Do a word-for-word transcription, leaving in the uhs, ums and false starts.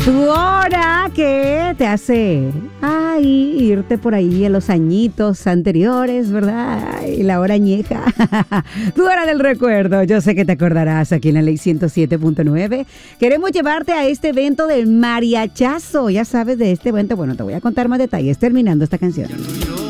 Tu hora que te hace ay, irte por ahí a los añitos anteriores, ¿verdad? Ay, la hora añeja. Tu hora del recuerdo. Yo sé que te acordarás aquí en la Ley ciento siete punto nueve. Queremos llevarte a este evento del mariachazo. Ya sabes de este evento. Bueno, te voy a contar más detalles terminando esta canción.